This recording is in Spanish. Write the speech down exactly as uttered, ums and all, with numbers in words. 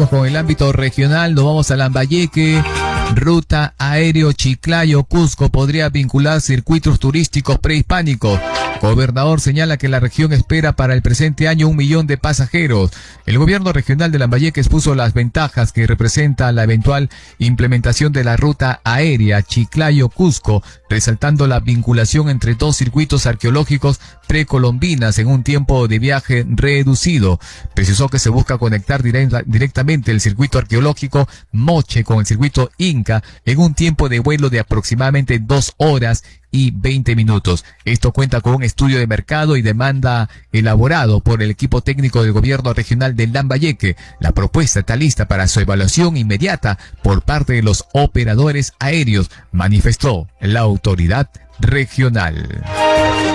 Seguimos con el ámbito regional, nos vamos a Lambayeque. Ruta aéreo Chiclayo-Cusco podría vincular circuitos turísticos prehispánicos. Gobernador señala que la región espera para el presente año un millón de pasajeros. El gobierno regional de Lambayeque expuso las ventajas que representa la eventual implementación de la ruta aérea Chiclayo-Cusco, resaltando la vinculación entre dos circuitos arqueológicos precolombinas en un tiempo de viaje reducido. Precisó que se busca conectar directa, directamente el circuito arqueológico Moche con el circuito Inca en un tiempo de vuelo de aproximadamente dos horas y veinte minutos. Esto cuenta con un estudio de mercado y demanda elaborado por el equipo técnico del gobierno regional de Lambayeque. La propuesta está lista para su evaluación inmediata por parte de los operadores aéreos, manifestó la autoridad regional.